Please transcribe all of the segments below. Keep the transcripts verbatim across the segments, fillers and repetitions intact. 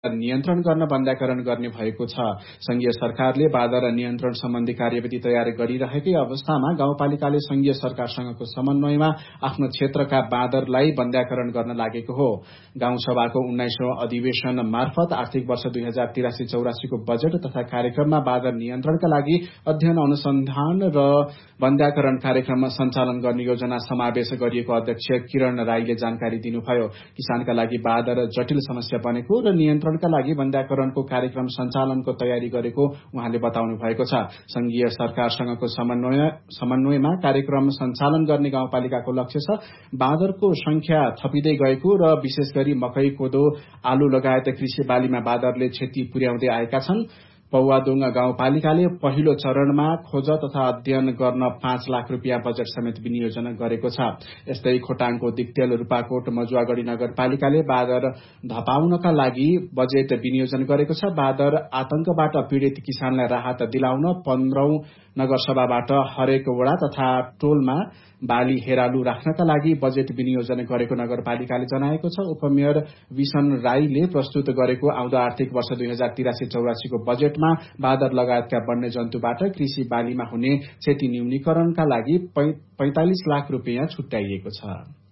नियन्त्रण गर्न बन्दाकरण गर्ने भएको छ। संघीय सरकारले बाँदर नियन्त्रण सम्बन्धी कार्यविधि तयार गरिरहेकै अवस्थामा गाउँपालिकाले संघीय सरकारसँगको समन्वयमा आफ्नो क्षेत्रका बाँदरलाई बन्दाकरण गर्न लागेको हो। गाउँसभाको उन्नाइसौं अधिवेशन मार्फत आर्थिक वर्ष दुई हजार तिरासी चौरासीको बजेट तथा कार्यक्रममा बाँदर नियन्त्रणका लागि अध्ययन अनुसन्धान र बन्दाकरण कार्यक्रम सञ्चालन गर्ने योजना समावेश गरिएको अध्यक्ष किरण राईले जानकारी दिनुभयो। किसानका लागि बाँदर जटिल समस्या बनेको र नियन्त्रणका लागि बन्दाकरणको कार्यक्रम सञ्चालनको तयारी गरेको उहाँले बताउनु भएको छ। संघीय सरकारसँगको समन्वय समन्वयमा कार्यक्रम सञ्चालन गर्ने गाउँपालिकाको लक्ष्य छ। बाँदरको संख्या थपिँदै गएको र विशेष गरी मकै, कोदो, आलु लगायत कृषि बालीमा बाँदरले क्षति पुर्याउँदै आएका छन्। पौवादोङ गाउँपालिकाले पहिलो चरणमा खोज तथा अध्ययन गर्न पाँच लाख रूपियाँ बजेट समेत विनियोजन गरेको छ। यस्तै खोटाङको दिक्तेल, रूपाकोट, मजुवागढ़ी नगरपालिकाले बाँदर धपाउनका लागि बजेट विनियोजन गरेको छ। बाँदर आतंकबाट पीड़ित किसानलाई राहत दिलाउन पन्ध्रौं नगरसभाबाट हरेक वडा तथा टोलमा बाली हेरालु राख्नका लागि बजेट विनियोजन गरेको नगरपालिकाले जनाएको छ। उपमेयर विशन राईले प्रस्तुत गरेको आउँदो आर्थिक वर्ष दुई हजार तिरासी चौरासीको बजेटमा बाँदर लगायतका वन्य जन्तुबाट कृषि बालीमा हुने क्षति न्यूनीकरणका लागि पैंतालिस लाख रूपियाँ छुट्याइएको छ।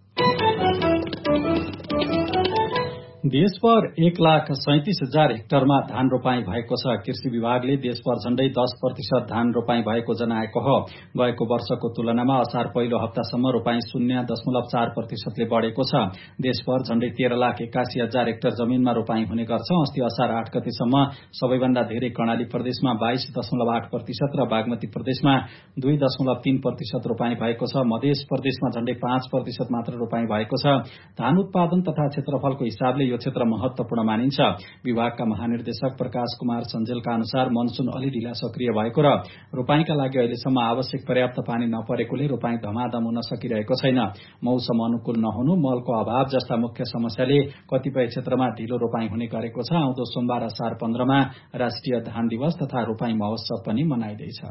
देशभर एक लाख सैंतीस हजार हेक्टरमा धान रोपाई भएको छ। कृषि विभागले देशभर झण्डै दस प्रतिशत धान रोपाई भएको जनाएको हो। गएको वर्षको तुलनामा असार पहिलो हप्तासम्म रोपाई शून्य दशमलव चार प्रतिशतले बढ़ेको छ। देशभर झण्डै तेह्र लाख एकासी हजार हेक्टर जमीनमा रोपाई हुने गर्छ। अस्ति असार आठ गतेसम्म सबैभन्दा धेरै कर्णाली प्रदेशमा बाइस दशमलव आठ प्रतिशत र बागमती प्रदेशमा दुई दशमलव तीन प्रतिशत रोपाई भएको छ। मध्य प्रदेशमा झण्डै पाँच प्रतिशत मात्र रोपाई भएको छ। धान उत्पादन तथा क्षेत्रफलको हिसाबले यो क्षेत्र महत्वपूर्ण मानिन्छ। विभागका महानिर्देशक प्रकाश कुमार सञ्जेलका अनुसार मनसून अलि ढिला सक्रिय भएको र रोपाईका लागि अहिलेसम्म आवश्यक पर्याप्त पानी नपरेकोले रोपाई धमाधम हुन सकिरहेको छैन। मौसम अनुकूल नहुनु, मलको अभाव जस्ता मुख्य समस्याले कतिपय क्षेत्रमा ढिलो रोपाई हुने गरेको छ। आउँदो सोमबार असार पन्ध्रमा राष्ट्रिय धान दिवस तथा रोपाई महोत्सव पनि मनाइँदैछ।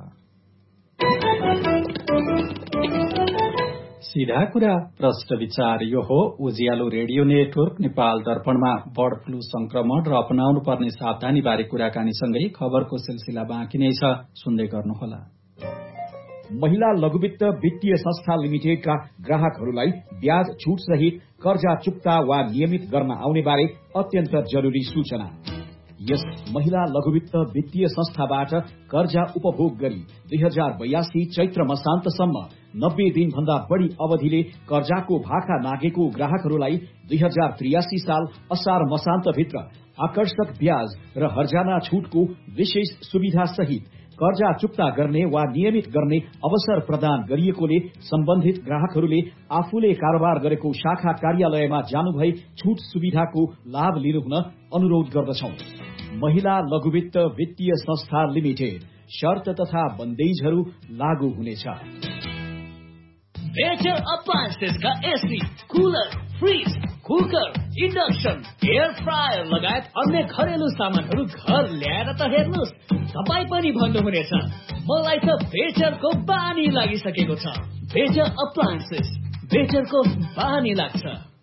सीधा कुरा प्रश्न विचार यो हो। उज्यालो रेडियो नेटवर्क नेपाल दर्पणमा बर्ड फ्लू संक्रमण र अपनाउनु पर्ने सावधानी बारे कुराकानीसँगै खबरको सिलसिला बाँकी नै छ, सुन्दै गर्नुहोला। महिला लघुवित्त वित्तीय संस्था लिमिटेडका ग्राहकहरूलाई ब्याज छुट सहित कर्जा चुक्ता वा नियमित गर्न आउने बारे अत्यन्त जरुरी सूचना। यस महिला लघुवित्त वित्तीय संस्थाबाट कर्जा उपभोग गरी दुई हजार बयासी चैत्र मसान्तसम्म नब्बे दिन भन्दा बढ़ी अवधिले कर्जाको भाका नागेको ग्राहकहरूलाई दुई हजार त्रियासी साल असार मसान्तभित्र आकर्षक ब्याज र हर्जाना छूटको विशेष सुविधा सहित कर्जा चुक्ता गर्ने वा नियमित गर्ने अवसर प्रदान गरिएकोले सम्बन्धित ग्राहकहरूले आफूले कारोबार गरेको शाखा कार्यालयमा जानुभई छूट सुविधाको लाभ लिनुहुन अनुरोध गर्दछौं। महिला लघुवित्त वित्तीय संस्था लिमिटेड, शर्त तथा बन्देजहरू लागू हुनेछ। Better अप्लायन्सेसका AC, cooler, fridge, cooker, induction, air fryer लगायत अन्य घरेलु सामानहरू घर ल्याएर त हेर्नुहोस्, तपाईँ पनि भन्नुहुनेछ मलाई त बेटरको बानी लागिसकेको छ। बेटर अप्लायन्सेस, बेटरको बानी लाग्छ।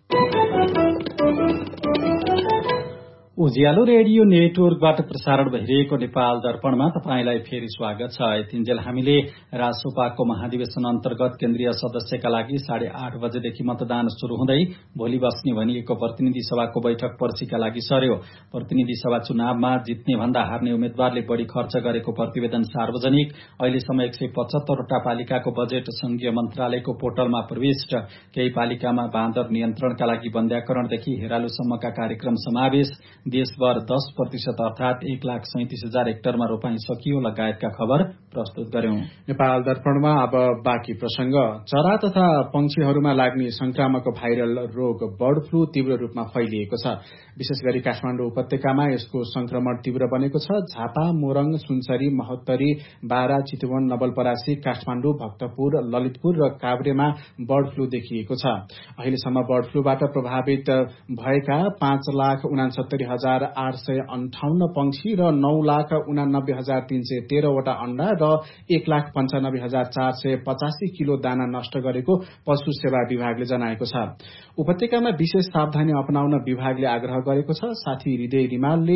उज्यालो रेडियो नेटवर्कबाट प्रसारण भइरहेको नेपाल दर्पणमा तपाईंलाई फेरि स्वागत छ। यतिन्जेल हामीले रासोपाको महाधिवेशन अन्तर्गत केन्द्रीय सदस्यका लागि साढे आठ बजेदेखि मतदान शुरू हुँदै भोलि बस्ने भनिएको प्रतिनिधि सभाको बैठक पर्सीका लागि सर्यो। प्रतिनिधि सभा चुनावमा जित्ने भन्दा हार्ने उम्मेद्वारले बढ़ी खर्च गरेको प्रतिवेदन सार्वजनिक। अहिलेसम्म एक सय पचहत्तरवटा पालिकाको बजेट संघीय मन्त्रालयको पोर्टलमा प्रविष्ट। केही पालिकामा बाँदर नियन्त्रणका लागि बन्ध्याकरणदेखि हेरालुसम्मका कार्यक्रम समावेश। देशभर दस प्रतिशत अर्थात एक लाख सैंतीस हजार हेक्टरमा रोपाई सकियो लगायतका खबर प्रस्तुत गर्यौं। नेपाल दर्पणमा अब बाँकी प्रसंग। चरा तथा पंक्षीहरूमा लाग्ने संक्रामक भाइरल रोग बर्ड फ्लू तीव्र रूपमा फैलिएको छ। विशेष गरी काठमाडौँ उपत्यकामा यसको संक्रमण तीव्र बनेको छ। झापा, मोरङ, सुनसरी, महोत्तरी, बारा, चितवन, नवलपरासी, काठमाडौँ, भक्तपुर, ललितपुर र काभ्रेमा बर्ड फ्लू देखिएको छ। अहिलेसम्म बर्ड फ्लूबाट प्रभावित भएका पाँच लाख उनासत्तरी हजार आठ सय अन्ठाउन्न पंक्षी र नौ लाख उनानब्बे हजार तीन सय तेह्रवटा अण्डा र एक लाख पञ्चानब्बे हजार चार सय पचासी किलो दाना नष्ट गरेको पशु सेवा विभागले जनाएको छ। उपत्यकामा विशेष सावधानी अपनाउन विभागले आग्रह गरेको छ। साथी हृदय रिमालले